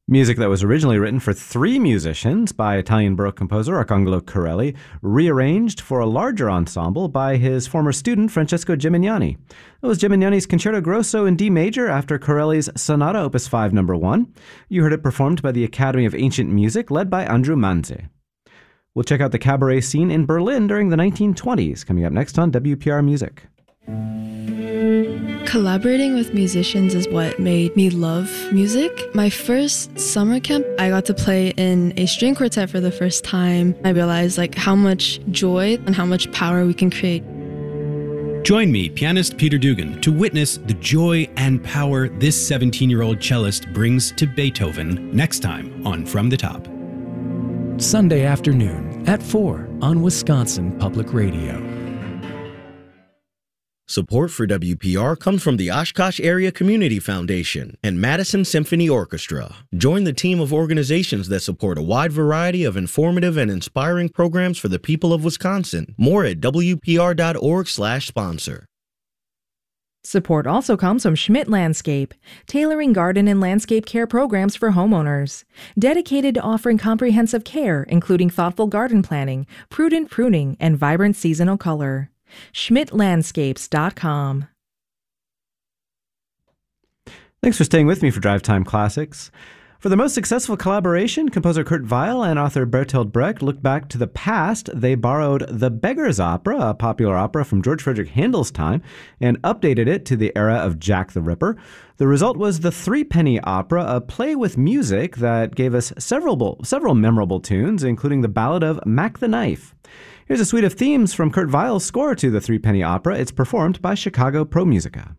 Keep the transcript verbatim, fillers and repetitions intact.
Music that was originally written for three musicians by Italian Baroque composer Arcangelo Corelli, rearranged for a larger ensemble by his former student Francesco Gimignani. It was Gimignani's Concerto Grosso in D major after Corelli's Sonata Opus five number one. You heard it performed by the Academy of Ancient Music led by Andrew Manze. We'll check out the cabaret scene in Berlin during the nineteen twenties, coming up next on W P R Music. Collaborating with musicians is what made me love music. My first summer camp, I got to play in a string quartet for the first time. I realized like how much joy and how much power we can create. Join me, pianist Peter Dugan, to witness the joy and power this seventeen-year-old cellist brings to Beethoven next time on From the Top. Sunday afternoon at four on Wisconsin Public Radio. Support for W P R comes from the Oshkosh Area Community Foundation and Madison Symphony Orchestra. Join the team of organizations that support a wide variety of informative and inspiring programs for the people of Wisconsin. More at W P R dot org slash sponsor. Support also comes from Schmidt Landscape, tailoring garden and landscape care programs for homeowners. Dedicated to offering comprehensive care, including thoughtful garden planning, prudent pruning, and vibrant seasonal color. schmidt landscapes dot com. Thanks for staying with me for Drive Time Classics. For the most successful collaboration, composer Kurt Weill and author Bertolt Brecht looked back to the past. They borrowed The Beggar's Opera, a popular opera from George Frederick Handel's time, and updated it to the era of Jack the Ripper. The result was the Threepenny Opera, a play with music that gave us several, several memorable tunes, including the ballad of Mac the Knife. Here's a suite of themes from Kurt Weill's score to the Threepenny Opera. It's performed by Chicago Pro Musica.